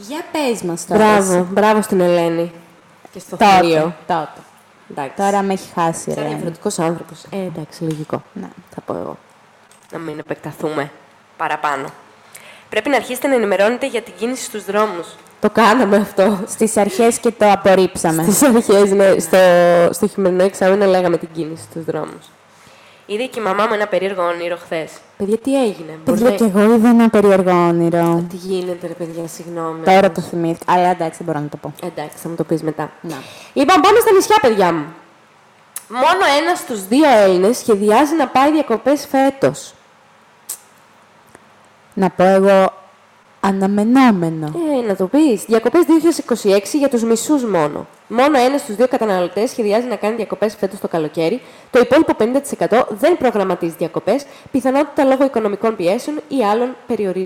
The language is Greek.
Για πες μας τώρα. Μπράβο, μπράβο στην Ελένη. Και στο θείο. Τότε. Εντάξει. Τώρα με έχει χάσει η Σαν Ελένη. διαφορετικός άνθρωπος. Εντάξει, λογικό. Ναι. Θα πω εγώ. Να μην επεκταθούμε παραπάνω. Πρέπει να αρχίσετε να ενημερώνετε για την κίνηση στους δρόμους. Το κάναμε αυτό. Στις αρχές και το απορρίψαμε. Στις αρχές, ναι. Στο χειμερινό εξάμηνο λέγαμε την κίνηση στους δρόμους. Είδε και η μαμά μου ένα περίεργο όνειρο χθες. Παιδιά, τι έγινε? Παιδιά, κι εγώ είδα ένα περίεργο όνειρο. Τι γίνεται, ρε παιδιά, συγγνώμη. Τώρα το θυμήθηκα. Αλλά εντάξει, δεν μπορώ να το πω. Εντάξει, θα μου το πεις μετά. Να. Λοιπόν, πάμε στα νησιά, παιδιά μου. Μόνο ένας στους 2 Έλληνες σχεδιάζει να πάει διακοπές φέτος. Να πω εγώ αναμενόμενο. Να το πεις. Διακοπές 2026 για τους μισούς μόνο. Μόνο ένας στους 2 καταναλωτές σχεδιάζει να κάνει διακοπές φέτος το καλοκαίρι. Το υπόλοιπο 50% δεν προγραμματίζει διακοπές, πιθανότητα λόγω οικονομικών πιέσεων ή άλλων